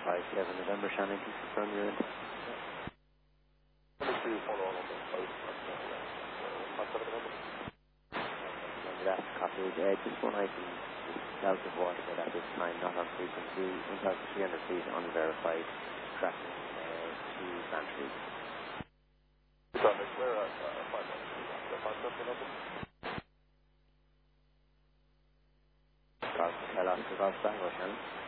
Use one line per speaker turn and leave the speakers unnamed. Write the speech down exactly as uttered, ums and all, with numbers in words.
five seven November, Shannon, can you confirm your intent? Remember that, copy. Uh, just one item, south of Waterford at this time, not on frequency, one thousand three hundred feet, unverified, tracking uh, to Bantry. Golf, Kel Oscar Golf Tango, Shannon.